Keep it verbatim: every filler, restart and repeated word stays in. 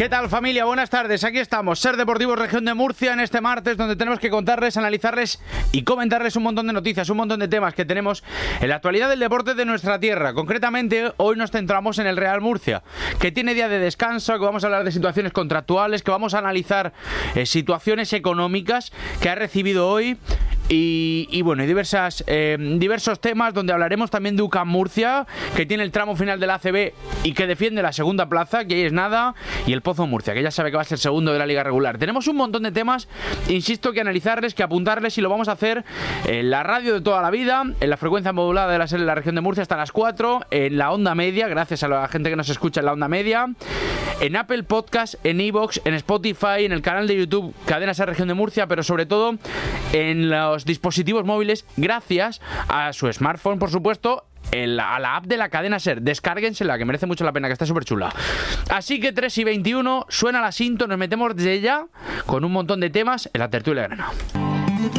¿Qué tal, familia? Buenas tardes, aquí estamos, Ser Deportivos Región de Murcia, en este martes donde tenemos que contarles, analizarles y comentarles un montón de noticias, un montón de temas que tenemos en la actualidad del deporte de nuestra tierra. Concretamente, hoy nos centramos en el Real Murcia, que tiene día de descanso, que vamos a hablar de situaciones contractuales, que vamos a analizar eh, situaciones económicas que ha recibido hoy y, y bueno, y diversas, eh, diversos temas donde hablaremos también de U C A M Murcia, que tiene el tramo final del A C B y que defiende la segunda plaza, que ahí es nada, y el Pozo Murcia, que ya sabe que va a ser segundo de la liga regular. Tenemos un montón de temas, insisto, que analizarles, que apuntarles, y lo vamos a hacer en la radio de toda la vida, en la frecuencia modulada de la SER de la Región de Murcia hasta las cuatro, en la onda media, gracias a la gente que nos escucha en la onda media, en Apple Podcast, en iVoox, en Spotify, en el canal de YouTube Cadena SER Región de Murcia, pero sobre todo en los dispositivos móviles, gracias a su smartphone, por supuesto, El, a la app de la cadena SER. Descárguensela, que merece mucho la pena, que está súper chula. Así que tres y veintiuno, suena la cinto, nos metemos desde ya con un montón de temas en la tertulia de Grana.